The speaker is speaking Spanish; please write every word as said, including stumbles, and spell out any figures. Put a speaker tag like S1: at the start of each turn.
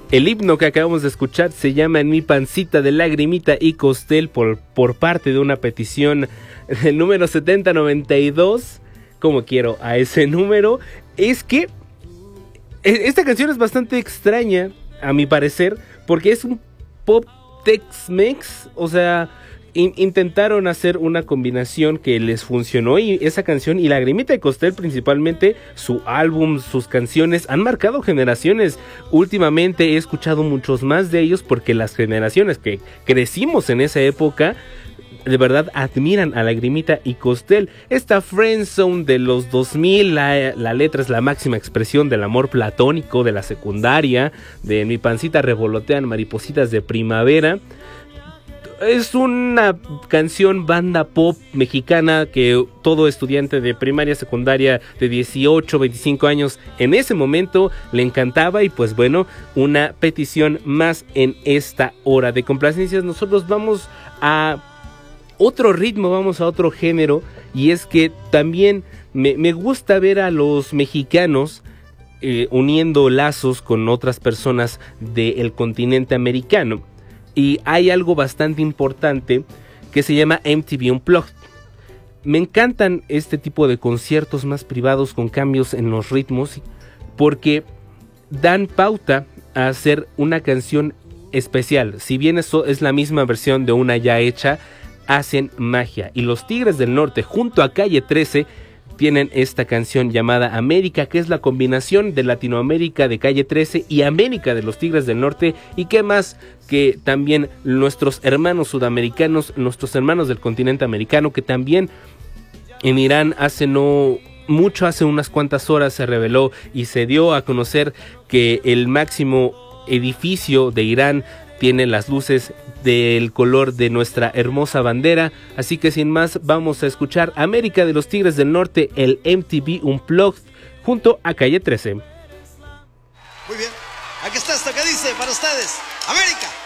S1: El himno que acabamos de escuchar se llama En mi pancita de Lagrimita y Costel por, por parte de una petición del número setenta noventa y dos. Como quiero a ese número. Es que esta canción es bastante extraña, a mi parecer, porque es un pop Tex-Mex, o sea, in- intentaron hacer una combinación que les funcionó, y esa canción y Lagrimita de Costel, principalmente su álbum, sus canciones han marcado generaciones. Últimamente he escuchado muchos más de ellos porque las generaciones que crecimos en esa época de verdad admiran a Lagrimita y Costel. Esta Friendzone de los dos mil, la, la letra es la máxima expresión del amor platónico de la secundaria, de En mi pancita revolotean maripositas de primavera. Es una canción banda pop mexicana que todo estudiante de primaria, secundaria de dieciocho, veinticinco años en ese momento le encantaba, y pues bueno, una petición más en esta hora de complacencias. Nosotros vamos a otro ritmo, vamos a otro género, y es que también me, me gusta ver a los mexicanos eh, uniendo lazos con otras personas del continente americano, y hay algo bastante importante que se llama M T V Unplugged. Me encantan este tipo de conciertos más privados con cambios en los ritmos, porque dan pauta a hacer una canción especial. Si bien eso es la misma versión de una ya hecha, hacen magia, y los Tigres del Norte junto a Calle trece tienen esta canción llamada América, que es la combinación de Latinoamérica de Calle trece y América de los Tigres del Norte, y qué más que también nuestros hermanos sudamericanos, nuestros hermanos del continente americano, que también en Irán hace no mucho, hace unas cuantas horas se reveló y se dio a conocer que el máximo edificio de Irán tiene las luces del color de nuestra hermosa bandera. Así que sin más, vamos a escuchar América de los Tigres del Norte, el M T V Unplugged junto a Calle trece.
S2: Muy bien, aquí está esto que dice para ustedes, América.